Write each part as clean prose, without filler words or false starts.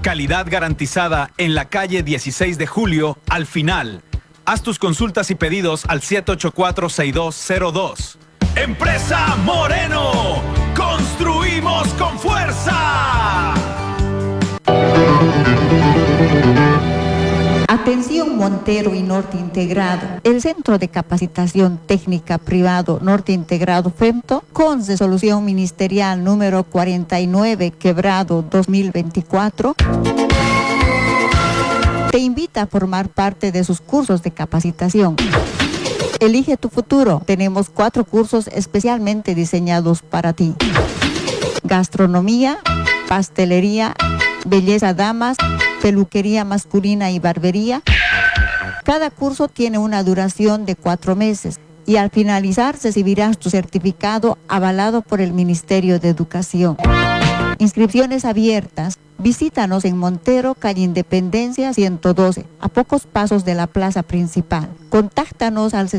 Calidad garantizada en la calle 16 de Julio, al final. Haz tus consultas y pedidos al 784-6202. Empresa Moreno. Construimos con fuerza. Atención Montero y Norte Integrado. El Centro de Capacitación Técnica Privado Norte Integrado FEMTO, con resolución ministerial número 49/2024, te invita a formar parte de sus cursos de capacitación. Elige tu futuro. Tenemos 4 cursos especialmente diseñados para ti: gastronomía, pastelería, belleza damas, peluquería masculina y barbería. Cada curso tiene una duración de 4 meses y al finalizar recibirás tu certificado avalado por el Ministerio de Educación. Inscripciones abiertas. Visítanos en Montero, calle Independencia 112, a pocos pasos de la plaza principal. Contáctanos al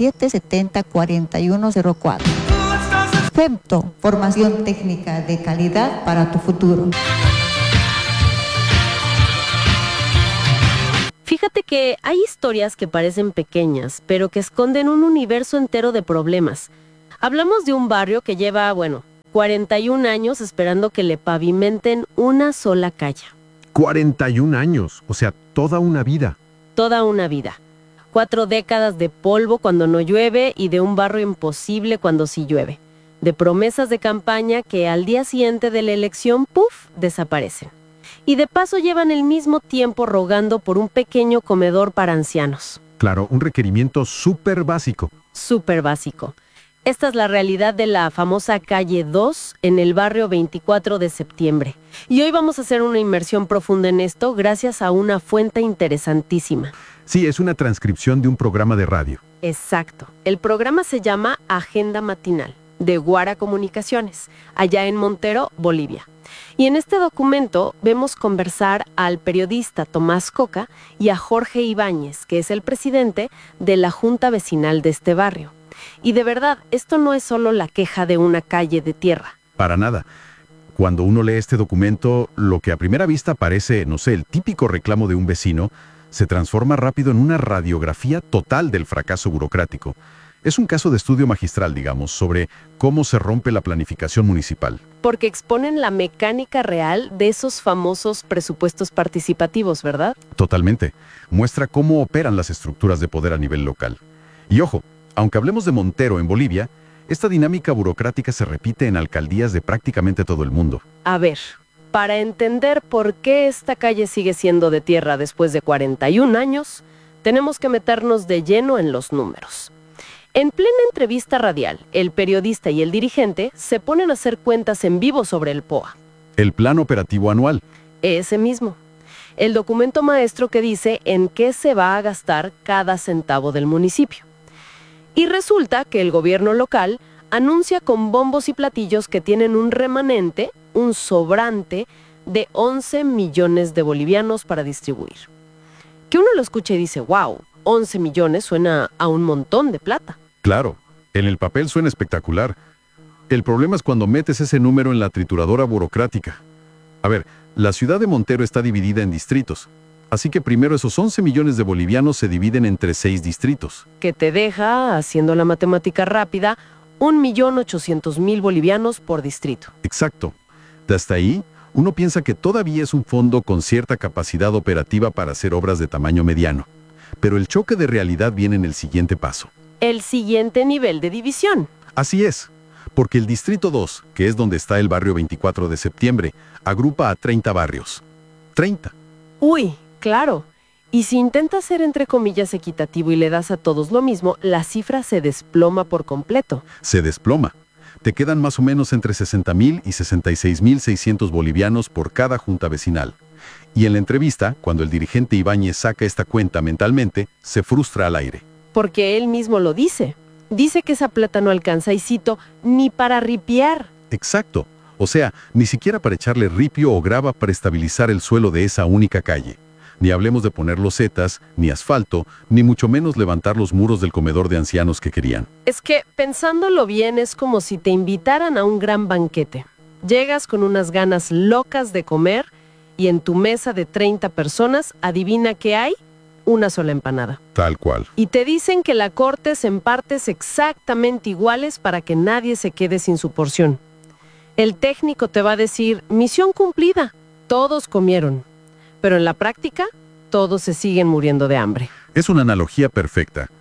6770-4104. FEMTO, formación técnica de calidad para tu futuro. Fíjate que hay historias que parecen pequeñas, pero que esconden un universo entero de problemas. Hablamos de un barrio que lleva, 41 años esperando que le pavimenten una sola calle. 41 años, o sea, toda una vida. Toda una vida. 4 décadas de polvo cuando no llueve y de un barrio imposible cuando sí llueve. De promesas de campaña que al día siguiente de la elección, ¡puf!, desaparecen. Y de paso llevan el mismo tiempo rogando por un pequeño comedor para ancianos. Claro, un requerimiento súper básico. Súper básico. Esta es la realidad de la famosa calle 2 en el barrio 24 de septiembre. Y hoy vamos a hacer una inmersión profunda en esto gracias a una fuente interesantísima. Sí, es una transcripción de un programa de radio. Exacto. El programa se llama Agenda Matinal, de Guara Comunicaciones, allá en Montero, Bolivia. Y en este documento vemos conversar al periodista Tomás Coca y a Jorge Ibáñez, que es el presidente de la Junta Vecinal de este barrio. Y de verdad, esto no es solo la queja de una calle de tierra. Para nada. Cuando uno lee este documento, lo que a primera vista parece, el típico reclamo de un vecino, se transforma rápido en una radiografía total del fracaso burocrático. Es un caso de estudio magistral, digamos, sobre cómo se rompe la planificación municipal. Porque exponen la mecánica real de esos famosos presupuestos participativos, ¿verdad? Totalmente. Muestra cómo operan las estructuras de poder a nivel local. Y ojo, aunque hablemos de Montero en Bolivia, esta dinámica burocrática se repite en alcaldías de prácticamente todo el mundo. A ver, para entender por qué esta calle sigue siendo de tierra después de 41 años, tenemos que meternos de lleno en los números. En plena entrevista radial, el periodista y el dirigente se ponen a hacer cuentas en vivo sobre el POA. El Plan Operativo Anual. Ese mismo. El documento maestro que dice en qué se va a gastar cada centavo del municipio. Y resulta que el gobierno local anuncia con bombos y platillos que tienen un remanente, un sobrante de 11 millones de bolivianos para distribuir. Que uno lo escuche y dice, wow, 11 millones suena a un montón de plata. Claro, en el papel suena espectacular. El problema es cuando metes ese número en la trituradora burocrática. A ver, la ciudad de Montero está dividida en distritos. Así que primero esos 11 millones de bolivianos se dividen entre 6 distritos. Que te deja, haciendo la matemática rápida, 1.800.000 bolivianos por distrito. Exacto. De hasta ahí, uno piensa que todavía es un fondo con cierta capacidad operativa para hacer obras de tamaño mediano. Pero el choque de realidad viene en el siguiente paso. El siguiente nivel de división. Así es, porque el Distrito 2, que es donde está el barrio 24 de septiembre, agrupa a 30 barrios. 30. Uy, claro. Y si intentas ser entre comillas equitativo y le das a todos lo mismo, la cifra se desploma por completo. Se desploma. Te quedan más o menos entre 60.000 y 66.600 bolivianos por cada junta vecinal. Y en la entrevista, cuando el dirigente Ibáñez saca esta cuenta mentalmente, se frustra al aire. Porque él mismo lo dice. Dice que esa plata no alcanza, y cito, ni para ripiar. Exacto. O sea, ni siquiera para echarle ripio o grava para estabilizar el suelo de esa única calle. Ni hablemos de poner losetas, ni asfalto, ni mucho menos levantar los muros del comedor de ancianos que querían. Es que, pensándolo bien, es como si te invitaran a un gran banquete. Llegas con unas ganas locas de comer Y en tu mesa de 30 personas, adivina qué hay, una sola empanada. Tal cual. Y te dicen que la cortes en partes exactamente iguales para que nadie se quede sin su porción. El técnico te va a decir, misión cumplida, todos comieron. Pero en la práctica, todos se siguen muriendo de hambre. Es una analogía perfecta.